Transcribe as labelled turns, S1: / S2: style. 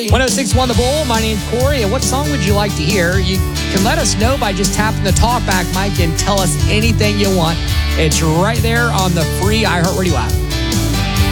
S1: 106.1 The Bull. My name's Corey, and what song would you like to hear? You can let us know by just tapping the talkback mic and tell us anything you want. It's right there on the free iHeartRadio app.